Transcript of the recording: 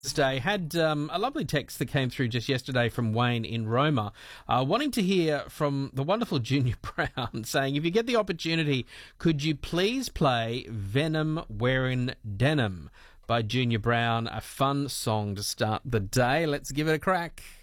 Day had a lovely text that came through just yesterday from Wayne in Roma, wanting to hear from the wonderful Junior Brown, saying, if you get the opportunity, could you please play Venom Wearing Denim by Junior Brown, a fun song to start the day. Let's give it a crack.